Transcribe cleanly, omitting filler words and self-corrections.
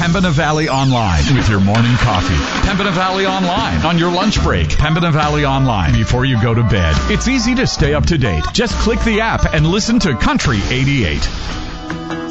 Pembina Valley Online with your morning coffee. Pembina Valley Online on your lunch break. Pembina Valley Online before you go to bed. It's easy to stay up to date. Just click the app and listen to Country 88.